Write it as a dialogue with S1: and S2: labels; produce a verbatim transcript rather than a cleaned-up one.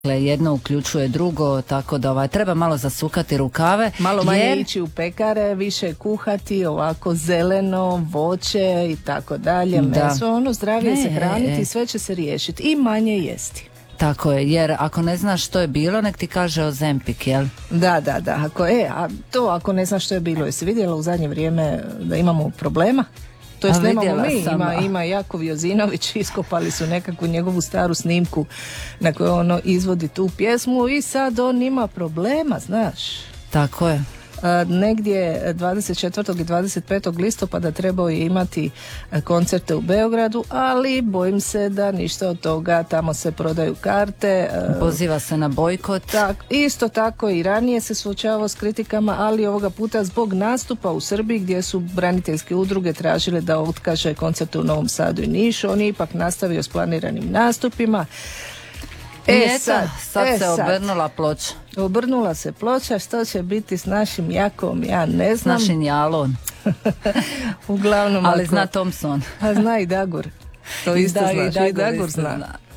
S1: jedno uključuje drugo, tako da ovaj, treba malo zasukati rukave.
S2: Malo manje
S1: jer...
S2: ići u pekare, više kuhati, ovako zeleno, voće i tako dalje, meso, ono zdravije
S1: ne,
S2: se hraniti i
S1: e.
S2: sve će se riješiti i manje jesti.
S1: Tako je, jer ako ne znaš što je bilo, nek ti kaže Ozempik, jel?
S2: Da, da, da, ako, e, a to ako ne znaš što je bilo, jesi vidjela u zadnje vrijeme da imamo problema? To jest nemamo mi,
S1: sam,
S2: ima, ima Jakov Jozinović, iskopali su nekakvu njegovu staru snimku na kojoj ono izvodi tu pjesmu i sad on ima problema, znaš.
S1: Tako je.
S2: A, negdje dvadeset četvrtog i dvadeset petog listopada trebao je imati koncerte u Beogradu, ali bojim se da ništa od toga, tamo se prodaju karte.
S1: Poziva se na bojkot.
S2: Tak, isto tako i ranije se suočavao s kritikama, ali ovoga puta zbog nastupa u Srbiji gdje su braniteljske udruge tražile da otkaže koncerte u Novom Sadu i Nišu, on je ipak nastavio s planiranim nastupima.
S1: E,
S2: E
S1: eto,
S2: sad,
S1: sad
S2: e
S1: se
S2: sad.
S1: obrnula ploča.
S2: Obrnula se ploča, što će biti s našim Jakom, ja ne
S1: S
S2: znam.
S1: našim Jalon.
S2: Uglavnom,
S1: Ali
S2: ako...
S1: zna Thompson.
S2: A zna i Dagur. To isto
S1: da,
S2: znaš,
S1: i Dagur,
S2: i Dagur
S1: isto
S2: zna.
S1: zna.